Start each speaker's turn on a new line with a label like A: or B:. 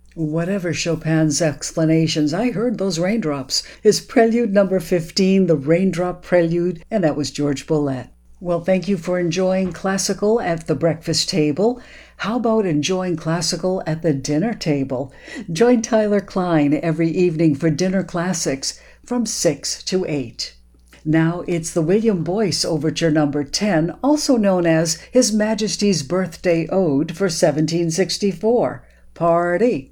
A: Whatever Chopin's explanations, I heard those raindrops. His Prelude number 15, the Raindrop Prelude, and that was George Bollett. Well, thank you for enjoying classical at the breakfast table. How about enjoying classical at the dinner table? Join Tyler Klein every evening for Dinner Classics from 6 to 8. Now it's the William Boyce Overture number 10, also known as His Majesty's Birthday Ode for 1764. Party!